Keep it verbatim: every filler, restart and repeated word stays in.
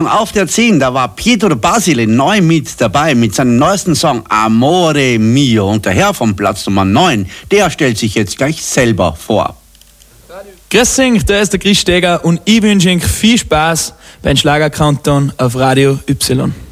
auf der zehn, da war Pietro Basile neu mit dabei mit seinem neuesten Song Amore Mio. Und der Herr vom Platz Nummer neun, der stellt sich jetzt gleich selber vor. Grüß euch, da ist der Chris Steger und ich wünsche euch viel Spaß beim Schlagerkanton auf Radio Y.